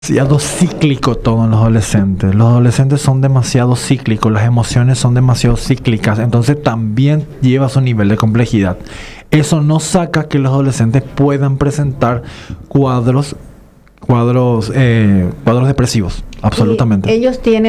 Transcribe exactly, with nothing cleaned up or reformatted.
demasiado cíclico todo en los adolescentes. Los adolescentes son demasiado cíclicos, las emociones son demasiado cíclicas, entonces también lleva su nivel de complejidad. Eso no saca que los adolescentes puedan presentar cuadros, cuadros, eh, cuadros depresivos, absolutamente. Y ellos tienen